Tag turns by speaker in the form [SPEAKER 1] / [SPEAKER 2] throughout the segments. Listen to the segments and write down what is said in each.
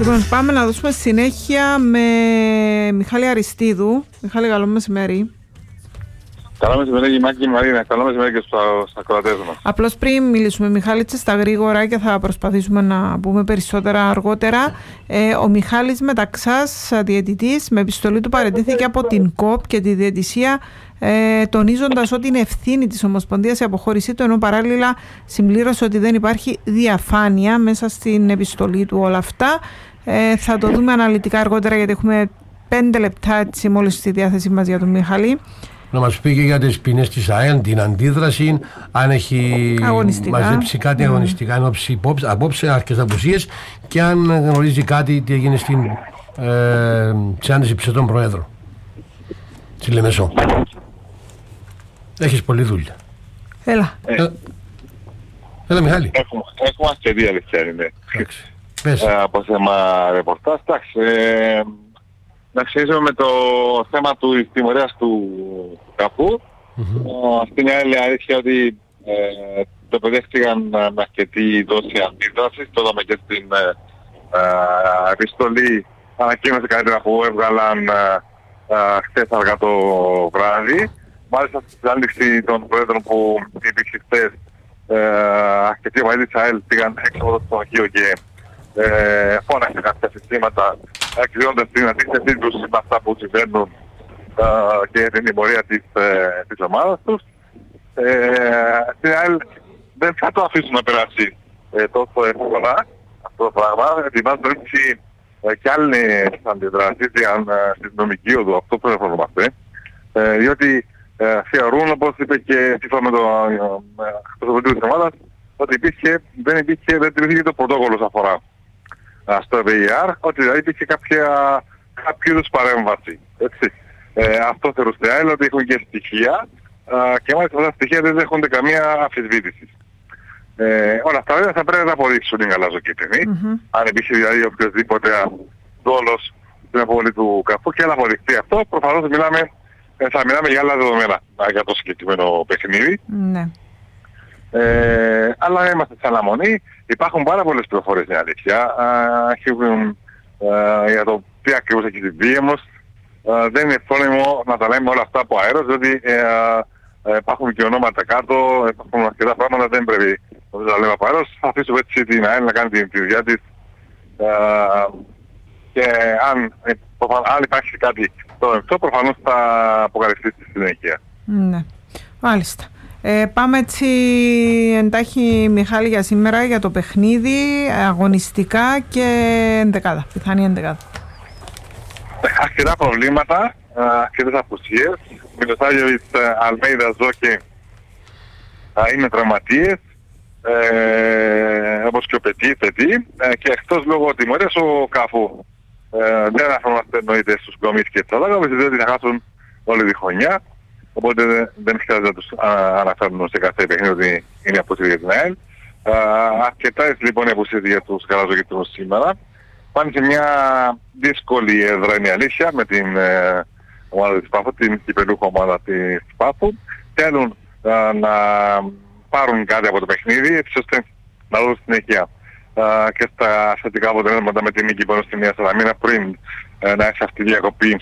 [SPEAKER 1] Λοιπόν, πάμε να δώσουμε συνέχεια με Μιχάλη Αριστίδου. Μιχάλη, καλό μεσημέρι.
[SPEAKER 2] Καλό μεσημέρι, Μάκη Μαρίνα. Καλό μεσημέρι και στους ακροατές μας.
[SPEAKER 1] Απλώς πριν μιλήσουμε, Μιχάλη, στα γρήγορα και θα προσπαθήσουμε να πούμε περισσότερα αργότερα. Ο Μιχάλης Μεταξάς, διαιτητής, με επιστολή του παραιτήθηκε από την ΚΟΠ και τη διαιτησία, τονίζοντας ότι είναι ευθύνη της Ομοσπονδίας η αποχώρησή του, ενώ παράλληλα συμπλήρωσε ότι δεν υπάρχει διαφάνεια μέσα στην επιστολή του όλα αυτά. Θα το δούμε αναλυτικά αργότερα, γιατί έχουμε 5 λεπτά έτσι μόλις στη διάθεσή μας για τον Μιχάλη.
[SPEAKER 3] Να μας πει και για τις ποινές της ΑΕΛ, την αντίδραση, αν έχει μαζέψει κάτι αγωνιστικά απόψε, αρκετές απουσίες, και αν γνωρίζει κάτι τι έγινε στην συνάντηση ψετών Προέδρου στη Λεμεσό. Έχεις πολλή δουλειά.
[SPEAKER 1] Έλα.
[SPEAKER 3] Έλα, Μιχάλη.
[SPEAKER 2] Έχουμε αρκετή αλήθεια είναι.
[SPEAKER 3] Πες.
[SPEAKER 2] Από θέμα ρεπορτάζ. Εντάξει, να ξεκινήσουμε με το θέμα της τιμωρίας του καπού. Αυτή είναι άλλη αλήθεια ότι το παιδεύτηκαν με αρκετή δόση αντίδρασης. Το είδαμε και στην επιστολή ανακοίνωση καλύτερα που έβγαλαν χθες αργά το βράδυ. Μάλιστα στη συνάντηση των Προέδρων που υπήρχε χθες, αρκετοί οπαδοί της ΑΕΛ πήγαν έξω από το στομαχείο και φώναξαν κάποια συστήματα, εκδηλώντας την αντίθεσή τους με αυτά που συμβαίνουν και την τιμωρία της ομάδας τους. Στην ΑΕΛ δεν θα το αφήσουν να περάσει τόσο εύκολα αυτό το πράγμα. Ετοιμάζουν ρίξει και άλλες αντιδράσεις στην νομική οδό, αυτό που εφαρμοστεί, διότι θεωρούν, όπως είπε και σύμφωνα με το εκπροσωπητή της ομάδας, ότι δεν τηρήθηκε το πρωτόκολλο όσον αφορά στο VAR, ότι δηλαδή υπήρχε κάποιο είδους παρέμβαση. Αυτό θεωρούν στην ΑΕΛ, ότι έχουν και στοιχεία και μάλιστα αυτά τα στοιχεία δεν δέχονται καμία αμφισβήτηση. Όλα αυτά βέβαια θα πρέπει να αποδείξουν οι γαλαζοκίτρινοι. Αν υπήρχε δηλαδή οποιοδήποτε δόλος στην αποβολή του καπού, και να αποδειχθεί αυτό, προφανώς θα μιλάμε για άλλα δεδομένα για το συγκεκριμένο παιχνίδι.
[SPEAKER 1] Ναι.
[SPEAKER 2] Αλλά είμαστε σε αναμονή. Υπάρχουν πάρα πολλές πληροφορίες στην αλήθεια. Για το τι ακριβώς έχει συμβεί, όμως δεν είναι εύκολο να τα λέμε όλα αυτά από αέρος, διότι υπάρχουν και ονόματα κάτω, υπάρχουν αρκετά πράγματα, δεν πρέπει να τα λέμε από αέρος. Θα αφήσουμε έτσι την ΑΕΛ να κάνει την δουλειά της, και αν υπάρχει κάτι το προφανώς θα αποκαλυφθεί στη συνέχεια.
[SPEAKER 1] Ναι, μάλιστα. Πάμε έτσι εντάχει, Μιχάλη, για σήμερα για το παιχνίδι, αγωνιστικά και ενδεκάδα, πιθανή ενδεκάδα.
[SPEAKER 2] Αρκετά προβλήματα, αρκετές απουσίες. Μιλοσάγεβιτς, Αλμέιδα, Ζόκε είναι τραυματίες, όπως και ο Πετή, και εκτός λόγω τιμωρίας ο Καφού. Δεν αναφερόμαστε εννοείται στους Γκομείς και Τσαλάκαβες, διότι θα χάσουν όλη τη χρονιά. Οπότε δεν χρειάζεται να τους αναφέρουν σε κάθε παιχνίδι ότι είναι απουσίες για την ΑΕΛ. Αρκετά λοιπόν οι απουσίες για τους γαλαζοκίτρινους σήμερα. Πάνε σε μια δύσκολη έδρα, είναι η αλήθεια, με την ομάδα της Πάφου, την κυπελούχο ομάδα της Πάφου. Θέλουν να πάρουν κάτι από το παιχνίδι, έτσι ώστε να δώσουν συνέχεια και στα θετικά αποτελέσματα με την νίκη πάνω στη Νέα Σαλαμίνα πριν να έχει αυτή η διακοπή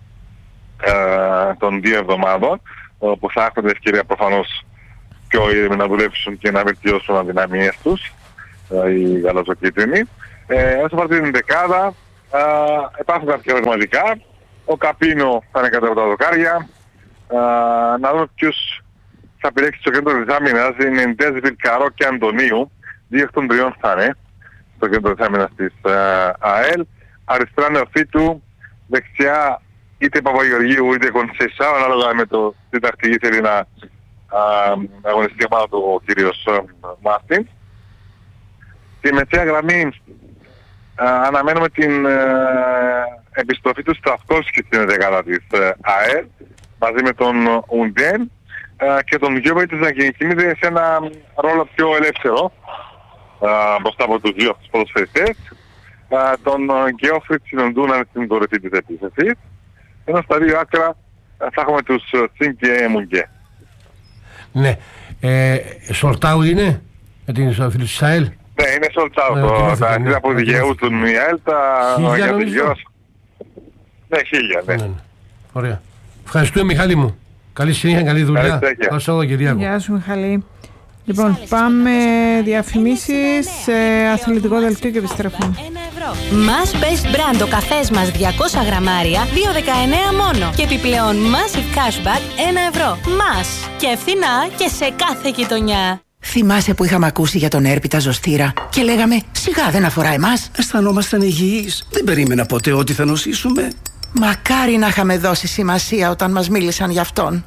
[SPEAKER 2] των 2 εβδομάδων, που θα έχουν την ευκαιρία προφανώς πιο ήρεμοι να δουλέψουν και να βελτιώσουν αδυναμίες τους οι γαλαζοκίτρινοι. Όσο πάρει την δεκάδα, υπάρχουν κάποια ερωτηματικά. Ο Καπίνο θα είναι κατά από τα δοκάρια. Να δούμε ποιους θα επιλέξει στο κέντρο της άμυνας. Είναι Ντέσβιλ, Καρό και Αντωνίου. 2 εκ των 3 θα είναι στο κέντρο της άμυνας της ΑΕΛ. Αριστερά Νεοφύτου, δεξιά είτε Παπαγεωργίου είτε Κονσεσάου, ανάλογα με το τι τακτική θέλει να αγωνιστεί ομάδα του ο κύριος Μάρτιν. Στη μεσαία γραμμή αναμένουμε την επιστροφή του Σταυκόφσκι στην δεκάδα της ΑΕΛ, μαζί με τον Ουντέν και τον Γιώβετης να κινείται σε ένα ρόλο πιο ελεύθερο μπροστά από τους δύο αυτούς ποδοσφαιριστές. Τον Γκέοφριτ συνοντούν στην κορυφή της επίθεσης, ενώ στα δύο άκρα θα έχουμε τους Τσιν και Μουγκέ.
[SPEAKER 3] Ναι. Σορτάου είναι με την φίλη της ΑΕΛ.
[SPEAKER 2] Ναι, είναι sold out. Τα αρχίδια που δικαιούτουν η ΑΕΛ, για τους γιος. Ναι, 1000, ναι.
[SPEAKER 3] Ωραία. Ευχαριστούμε, Μιχάλη μου. Καλή συνέχεια, καλή δουλειά.
[SPEAKER 1] Γεια σου, Μιχάλη. Λοιπόν, πάμε διαφημίσεις, αθλητικό δελτίο και επιστρέφουμε.
[SPEAKER 4] Μας Best Brand, ο καφές μας 200 γραμμάρια, 2,19 μόνο. Και επιπλέον Massive Cashback 1 ευρώ. Μας και φθηνά και σε κάθε γειτονιά.
[SPEAKER 5] Θυμάσαι που είχαμε ακούσει για τον έρπιτα ζωστήρα και λέγαμε σιγά δεν αφορά εμάς.
[SPEAKER 6] Αισθανόμασταν υγιείς. Δεν περίμενα ποτέ ότι θα νοσήσουμε.
[SPEAKER 5] Μακάρι να είχαμε δώσει σημασία όταν μας μίλησαν γι' αυτόν.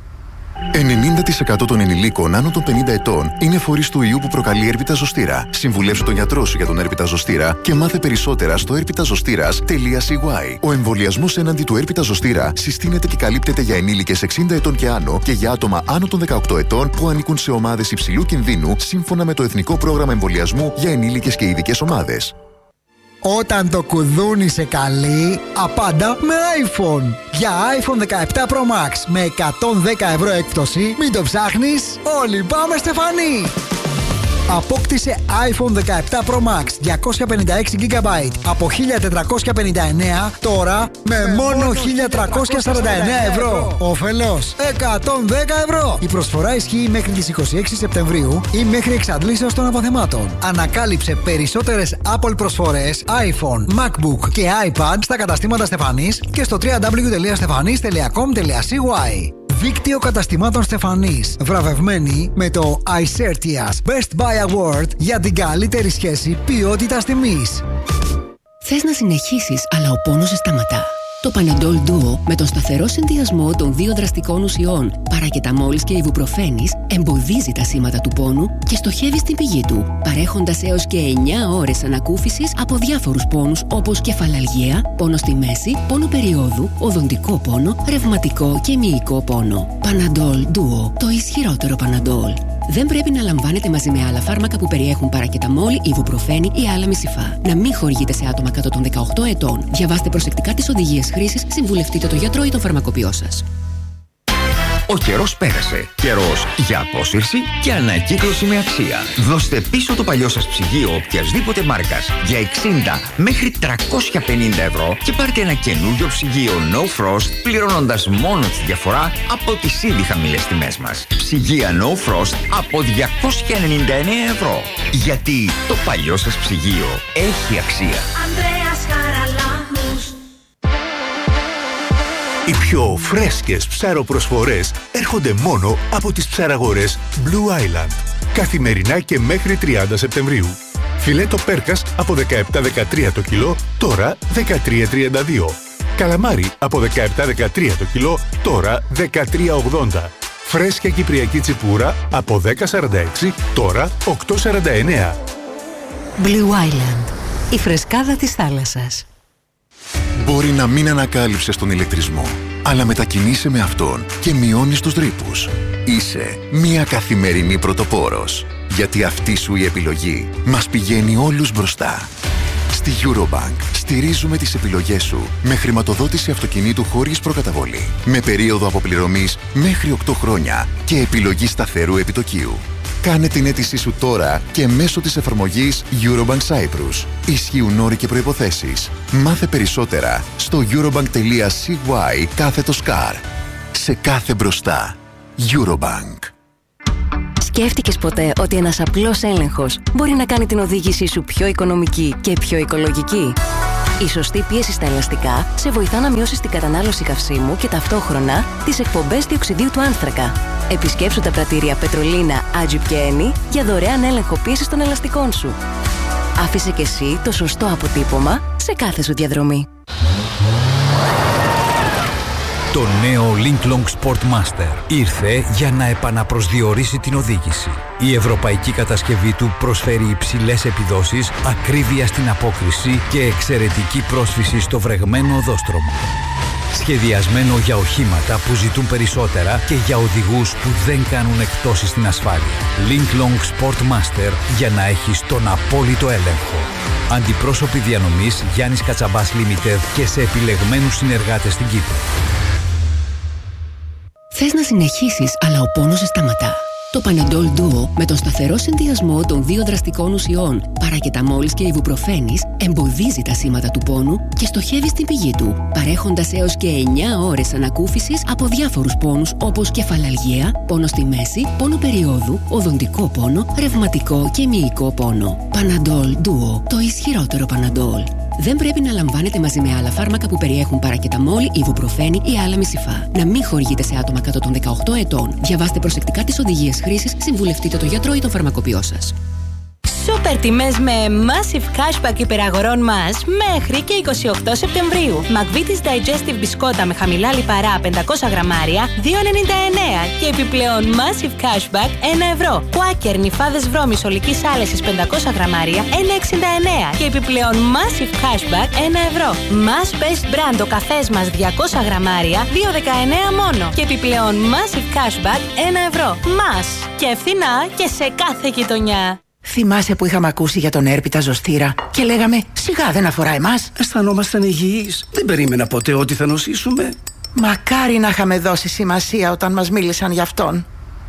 [SPEAKER 7] 90% των ενηλίκων άνω των 50 ετών είναι φορείς του ιού που προκαλεί έρπιτα ζωστήρα. Συμβουλέψου τον γιατρό σου για τον έρπιτα ζωστήρα και μάθε περισσότερα στο erpitazostira.cy. Ο εμβολιασμός έναντι του έρπιτα ζωστήρα συστήνεται και καλύπτεται για ενήλικες 60 ετών και άνω και για άτομα άνω των 18 ετών που ανήκουν σε ομάδες υψηλού κινδύνου σύμφωνα με το Εθνικό Πρόγραμμα Εμβολιασμού για ενήλικες και ειδικές ομάδες.
[SPEAKER 8] Όταν το κουδούνι σε καλεί, απάντα με iPhone. Για iPhone 17 Pro Max με 110 ευρώ έκπτωση, μην το ψάχνεις, όλοι πάμε Στεφανή. Απόκτησε iPhone 17 Pro Max 256 GB από 1.459 τώρα με μόνο 1.349 ευρώ. Όφελος 110 ευρώ. Η προσφορά ισχύει μέχρι τις 26 Σεπτεμβρίου ή μέχρι εξαντλήσεως των αποθεμάτων. Ανακάλυψε περισσότερες Apple προσφορές, iPhone, MacBook και iPad στα καταστήματα Στεφανής και στο www.stefanis.com.cy. Δίκτυο καταστημάτων Στεφανής, βραβευμένη με το iCertias Best Buy Award για την καλύτερη σχέση ποιότητας τιμής.
[SPEAKER 9] Θες να συνεχίσεις, αλλά ο πόνος σε σταματά. Το Panadol Duo με τον σταθερό συνδυασμό των δύο δραστικών ουσιών παρακεταμόλης και ιβουπροφένης εμποδίζει τα σήματα του πόνου και στοχεύει στην πηγή του, παρέχοντας έως και 9 ώρες ανακούφισης από διάφορους πόνους όπως κεφαλαλγία, πόνο στη μέση, πόνο περιόδου, οδοντικό πόνο, ρευματικό και μυϊκό πόνο. Panadol Duo, το ισχυρότερο Panadol. Δεν πρέπει να λαμβάνετε μαζί με άλλα φάρμακα που περιέχουν παρακεταμόλη, ιβουπροφένη ή άλλα μισιφά. Να μην χορηγείτε σε άτομα κάτω των 18 ετών. Διαβάστε προσεκτικά τις οδηγίες χρήσης, συμβουλευτείτε τον γιατρό ή τον φαρμακοποιό σας.
[SPEAKER 10] Ο καιρός πέρασε. Καιρός για απόσυρση και ανακύκλωση με αξία. Δώστε πίσω το παλιό σας ψυγείο οποιασδήποτε μάρκας για 60 μέχρι 350 ευρώ και πάρτε ένα καινούριο ψυγείο No Frost πληρώνοντας μόνο τη διαφορά από τις ήδη χαμηλές τιμές μας. Ψυγεία No Frost από 299 ευρώ. Γιατί το παλιό σας ψυγείο έχει αξία.
[SPEAKER 11] Οι πιο φρέσκες ψαροπροσφορές έρχονται μόνο από τις ψαραγορές Blue Island. Καθημερινά και μέχρι 30 Σεπτεμβρίου. Φιλέτο πέρκας από 17-13 το κιλό, τώρα 13-32. Καλαμάρι από 17-13 το κιλό, τώρα 13-80. Φρέσκια κυπριακή τσιπούρα από 10-46, τώρα 8-49.
[SPEAKER 9] Blue Island. Η φρεσκάδα της θάλασσας.
[SPEAKER 7] Μπορεί να μην ανακάλυψες τον ηλεκτρισμό, αλλά μετακινείσαι με αυτόν και μειώνεις τους ρήπους. Είσαι μια καθημερινή πρωτοπόρος, γιατί αυτή σου η επιλογή μας πηγαίνει όλους μπροστά. Στη Eurobank στηρίζουμε τις επιλογές σου με χρηματοδότηση αυτοκινήτου χωρίς προκαταβολή, με περίοδο αποπληρωμής μέχρι 8 χρόνια και επιλογή σταθερού επιτοκίου. Κάνε την αίτησή σου τώρα και μέσω της εφαρμογής Eurobank Cyprus. Ισχύουν όροι και προϋποθέσεις. Μάθε περισσότερα στο eurobank.cy/car. Σε κάθε μπροστά. Eurobank.
[SPEAKER 4] Σκέφτηκες ποτέ ότι ένας απλός έλεγχος μπορεί να κάνει την οδήγησή σου πιο οικονομική και πιο οικολογική? Η σωστή πίεση στα ελαστικά σε βοηθά να μειώσεις την κατανάλωση καυσίμου και ταυτόχρονα τις εκπομπές διοξιδίου του άνθρακα. Επισκέψου τα πρατήρια Πετρολίνα, Άτζιπ και Ένι για δωρεάν έλεγχο πίεσης των ελαστικών σου. Άφησε και εσύ το σωστό αποτύπωμα σε κάθε σου διαδρομή.
[SPEAKER 12] Το νέο Linklong Sportmaster ήρθε για να επαναπροσδιορίσει την οδήγηση. Η ευρωπαϊκή κατασκευή του προσφέρει υψηλές επιδόσεις, ακρίβεια στην απόκριση και εξαιρετική πρόσφυση στο βρεγμένο οδόστρωμα. Σχεδιασμένο για οχήματα που ζητούν περισσότερα και για οδηγούς που δεν κάνουν εκπτώσεις στην ασφάλεια. Linklong Sportmaster για να έχεις τον απόλυτο έλεγχο. Αντιπρόσωποι διανομής Γιάννης Κατσαμπάς Limited και σε επιλεγμένους συνεργάτες στην Κύπρο.
[SPEAKER 9] Θες να συνεχίσεις, αλλά ο πόνος σε σταματά. Το Panadol Duo με τον σταθερό συνδυασμό των δύο δραστικών ουσιών παρακεταμόλης και ιβουπροφένης εμποδίζει τα σήματα του πόνου και στοχεύει στην πηγή του, παρέχοντας έως και 9 ώρες ανακούφισης από διάφορους πόνους όπως κεφαλαλγία, πόνο στη μέση, πόνο περιόδου, οδοντικό πόνο, ρευματικό και μυϊκό πόνο. Panadol Duo, το ισχυρότερο Panadol. Δεν πρέπει να λαμβάνετε μαζί με άλλα φάρμακα που περιέχουν παρακεταμόλη, ιβουπροφένη ή άλλα μισηφά. Να μην χορηγείτε σε άτομα κάτω των 18 ετών. Διαβάστε προσεκτικά τις οδηγίες χρήσης, συμβουλευτείτε τον γιατρό ή τον φαρμακοποιό σας.
[SPEAKER 13] Σούπερ τιμές με Massive Cashback υπεραγορών μας μέχρι και 28 Σεπτεμβρίου. McVitie's Digestive μπισκότα με χαμηλά λιπαρά 500 γραμμάρια 2,99 και επιπλέον Massive Cashback 1 ευρώ. Quaker νυφάδες βρώμης ολικής άλεσης 500 γραμμάρια 1,69 και επιπλέον Massive Cashback 1 ευρώ. Mass Best Brand ο καφές μας 200 γραμμάρια 2,19 μόνο και επιπλέον Massive Cashback 1 ευρώ. Mass και φθηνά και σε κάθε γειτονιά.
[SPEAKER 5] Θυμάσαι που είχαμε ακούσει για τον έρπιτα ζωστήρα και λέγαμε σιγά δεν αφορά εμάς.
[SPEAKER 6] Αισθανόμασταν υγιείς. Δεν περίμενα ποτέ ότι θα νοσήσουμε.
[SPEAKER 5] Μακάρι να είχαμε δώσει σημασία όταν μας μίλησαν γι' αυτόν.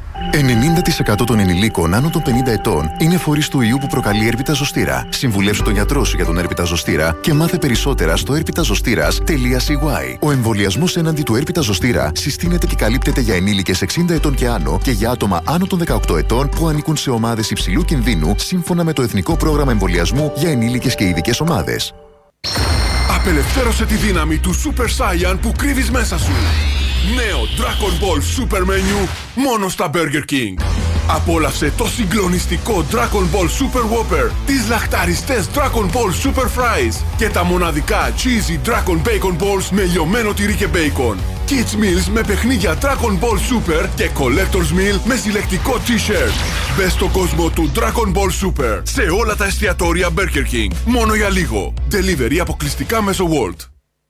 [SPEAKER 7] 90% των ενηλίκων άνω των 50 ετών είναι φορείς του ιού που προκαλεί έρπιτα ζωστήρα. Συμβουλεύσου τον γιατρό σου για τον έρπιτα ζωστήρα και μάθε περισσότερα στο erpitazostira.cy. Ο εμβολιασμός έναντι του έρπιτα ζωστήρα συστήνεται και καλύπτεται για ενήλικες 60 ετών και άνω και για άτομα άνω των 18 ετών που ανήκουν σε ομάδες υψηλού κινδύνου σύμφωνα με το Εθνικό Πρόγραμμα Εμβολιασμού για ενήλικες και ειδικές ομάδες.
[SPEAKER 14] Απελευθέρωσε τη δύναμη του Super Saiyan που κρύβεις μέσα σου. Νέο Dragon Ball Super Menu μόνο στα Burger King. Απόλαυσε το συγκλονιστικό Dragon Ball Super Whopper, τις λαχταριστές Dragon Ball Super Fries και τα μοναδικά Cheesy Dragon Bacon Balls με λιωμένο τυρί και bacon. Kids Meals με παιχνίδια Dragon Ball Super και Collector's Meal με συλλεκτικό t-shirt. Μπες στον κόσμο του Dragon Ball Super σε όλα τα εστιατόρια Burger King. Μόνο για λίγο. Delivery αποκλειστικά μέσω Wolt.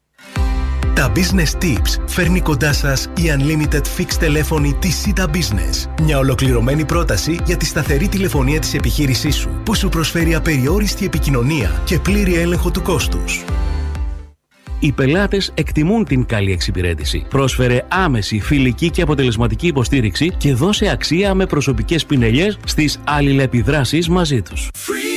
[SPEAKER 15] Τα Business Tips φέρνει κοντά σας η Unlimited Fixed τηλέφωνη της Sita Business. Μια ολοκληρωμένη πρόταση για τη σταθερή τηλεφωνία της επιχείρησής σου, που σου προσφέρει απεριόριστη επικοινωνία και πλήρη έλεγχο του κόστους.
[SPEAKER 16] Οι πελάτες εκτιμούν την καλή εξυπηρέτηση. Πρόσφερε άμεση, φιλική και αποτελεσματική υποστήριξη και δώσε αξία με προσωπικές πινελιές στις αλληλεπιδράσεις μαζί τους.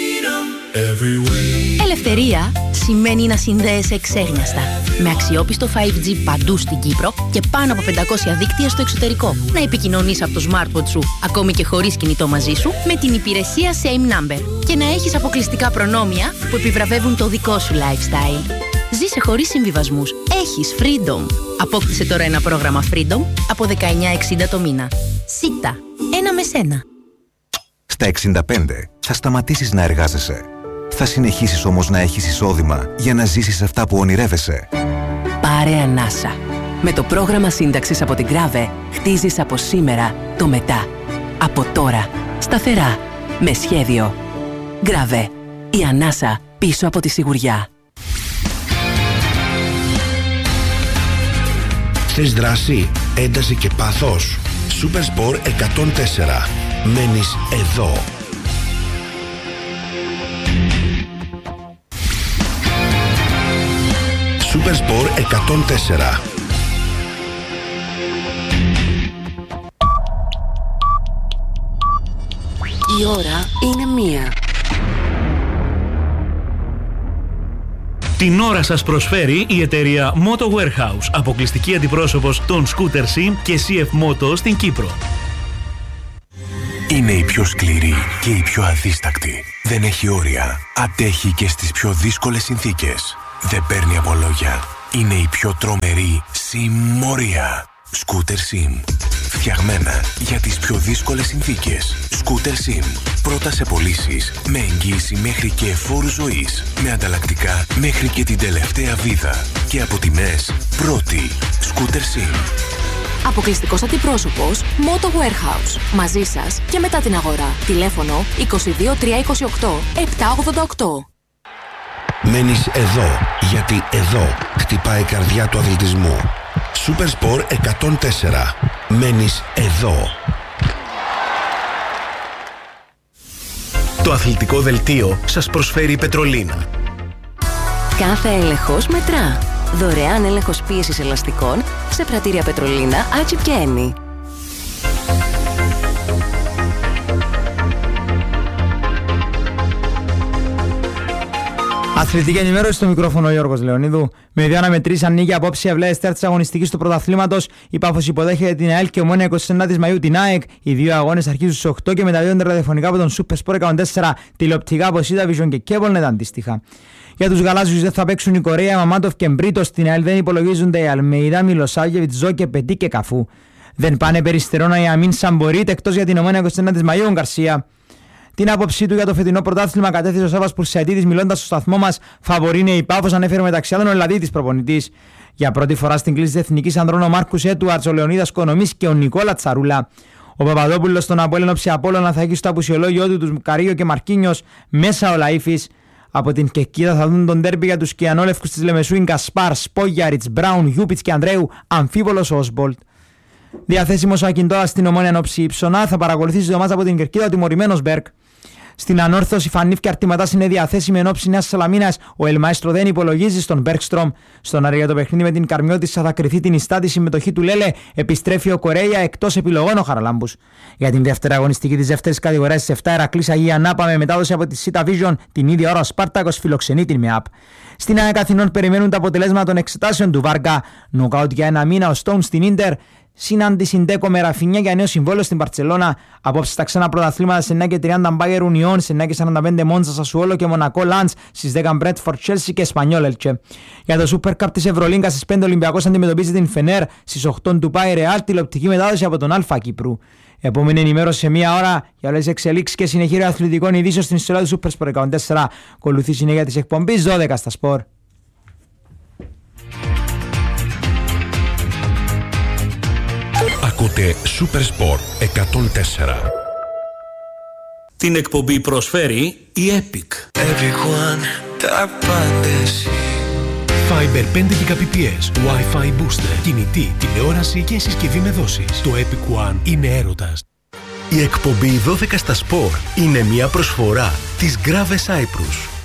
[SPEAKER 17] Ελευθερία σημαίνει να συνδέεσαι εξέγνιαστα. Με αξιόπιστο 5G παντού στην Κύπρο και πάνω από 500 δίκτυα στο εξωτερικό. Να επικοινωνείς από το smartphone σου, ακόμη και χωρίς κινητό μαζί σου, με την υπηρεσία Same Number. Και να έχεις αποκλειστικά προνόμια που επιβραβεύουν το δικό σου lifestyle. Ζήσε χωρίς συμβιβασμούς. Έχεις Freedom. Απόκτησε τώρα ένα πρόγραμμα Freedom από 19,60 το μήνα. Sita. Ένα με σένα.
[SPEAKER 18] Στα 65 θα σταματήσεις να εργάζεσαι. Θα συνεχίσεις όμως να έχεις εισόδημα για να ζήσεις αυτά που ονειρεύεσαι.
[SPEAKER 4] Πάρε ανάσα. Με το πρόγραμμα σύνταξης από την Grave χτίζεις από σήμερα το μετά. Από τώρα. Σταθερά. Με σχέδιο. Grave. Η ανάσα πίσω από τη σιγουριά.
[SPEAKER 19] Θες δράση, ένταση και πάθος. Supersport 104. Μένεις εδώ. Supersport 104.
[SPEAKER 4] Η ώρα είναι 1.
[SPEAKER 20] Την ώρα σας προσφέρει η εταιρεία Moto Warehouse, αποκλειστική αντιπρόσωπος των Scooter Sim και CF Moto στην Κύπρο.
[SPEAKER 21] Είναι η πιο σκληρή και η πιο αδίστακτη. Δεν έχει όρια. Αντέχει και στις πιο δύσκολες συνθήκες. Δεν παίρνει από λόγια. Είναι η πιο τρομερή συμμορία. Scooter Sim. Φτιαγμένα για τις πιο δύσκολες συνθήκες. Scooter Sim. Πρώτα σε πωλήσεις, με εγγύηση μέχρι και φόρου ζωής. Με ανταλλακτικά μέχρι και την τελευταία βίδα. Και από τιμές πρώτη. Scooter Sim.
[SPEAKER 4] Αποκλειστικός αντιπρόσωπος Moto Warehouse. Μαζί σας και μετά την αγορά. Τηλέφωνο 22 328 788.
[SPEAKER 19] Μένεις εδώ, γιατί εδώ χτυπάει η καρδιά του αθλητισμού. Supersport 104. Μένεις εδώ.
[SPEAKER 15] Το αθλητικό δελτίο σας προσφέρει η Πετρολίνα.
[SPEAKER 4] Κάθε έλεγχος μετρά. Δωρεάν έλεγχος πίεσης ελαστικών σε πρατήρια Πετρολίνα, Άτσιπ και Ένι.
[SPEAKER 2] Αθλητική ενημέρωση στο μικρόφωνο ο Γιώργος Λεωνίδου. Με 2 αναμετρήσεις νίκη απόψε ευλέγες της αγωνιστικής του πρωταθλήματος. Η Πάφος υποδέχεται την ΑΕΛ και Ομόνοια 29 Μαΐου την ΑΕΚ. Οι δύο αγώνες αρχίζουν στις 8 και μεταδίδονται ραδιοφωνικά από τον Super Sport 104, τηλεοπτικά από Sida Vision και Cable αντίστοιχα. Για τους γαλάζιους δεν θα παίξουν η Κορέα, Μαμάτοφ και Μπρίτο. Στην ΑΕΛ δεν υπολογίζονται η Αλμεϊδά, Μιλοσάγεβιτ, Ζόκε, Πετί και Καφού. Δεν πάνε περιστερώνα η Αμίν Σαμπορίτ εκτός για την Ομόνοια 29 Μαΐου Γκαρσία. Την άποψή του για το φετινό πρωτάθλημα κατέθεσε ο Σάββας Πουρσαϊτίδης μιλώντας στο σταθμό μας. Φαβορή είναι η Πάφος, ανέφερε μεταξύ άλλων ο Ελλαδίτης προπονητής. Για πρώτη φορά στην κλίση της Εθνικής Ανδρών ο Μάρκους Έτουαρτς, ο Λεωνίδας Κονομής και ο Νικόλα Τσαρούλα. Ο Παπαδόπουλος στον Απόλλωνα Ψιαπόλλωνα θα έχει στο απουσιολόγιο του τους Καρίγιο και Μαρκίνιος, μέσα ο Λαΐφης. Από την Κεκκίδα θα δουν τον ντέρμπι για τους Κιανόλευκους της Λεμεσού, Γκασπάρ, Σπόγιαριτς, Μπράουν, Γιούπιτς και Ανδρέου, αμφίβολος ο Όσμπολτ. Διαθέσιμος ο Ακιντόας στην Ομόνοια ενόψει Υψονά, θα παρακολουθήσει το μάτς από την Κερκίδα ο τιμωρημένος Μπέρκ. Στην ανόρθωση Φανίφ και Αρτηματάς είναι διαθέσιμη ενόψει Νέας Σαλαμίνας. Ο Ελμαέστρο δεν υπολογίζει στον Μπέρκστρομ. Στον Άρη για το παιχνίδι με την Καρμιώτισσα θα κριθεί την ιστά τη συμμετοχή του Λέλε. Επιστρέφει ο Κορέια, εκτός επιλογών ο Χαραλάμπους. Για την δεύτερη αγωνιστική της δεύτερης κατηγορίας της 7 Ηρακλής Αγία Νάπα με μετάδοση από τη Sida Vision την ίδια ώρα ο Σπάρτακος φιλοξενεί την ΜΕΑΠ. Στην ΑΕΚ Αθηνών περιμένουν τα αποτελέσματα των εξετάσεων του Βάργα. Νοκάουτ για ένα μήνα ο Στόουν στην Ίντερ. Συνάντηση Ντέκο με Ραφινιά για νέο συμβόλαιο στην Παρσελώνα. Απόψε στα ξένα πρωταθλήματα σε 9 και 30 Μπάγερ Ουνιόν, σε 9 και 45 Μόντσα Σασουόλο και Μονακό Λαντς, στις 10 Μπρέτφορντ Τσέλσι και Εσπανιόλ Ελτσε. Για το Super Cup της Ευρωλίγκα στις 5 Ολυμπιακός αντιμετωπίζει την Φενέρ, στις 8 του Πάι Ρεάλ, τηλεοπτική μετάδοση από τον Αλφα Κύπρου. Επόμενη ενημέρωση σε 1 ώρα για όλες τις εξελίξεις και συνεχεία αθλητικών ειδήσεων στην ιστορία του Super Sport 104. Ακολουθεί συνέχεια της εκπομπής 12 στα Σπορ.
[SPEAKER 21] Ακούτε Super Sport 104.
[SPEAKER 20] Την εκπομπή προσφέρει η Epic.
[SPEAKER 15] Everyone, τα πάντες. Fiber 5 Gbps, Wi-Fi booster, κινητή, τηλεόραση και συσκευή με δόσεις. Το Epic One είναι έρωτας. Η εκπομπή 12 στα Sport είναι μια προσφορά της Grave Cyprus.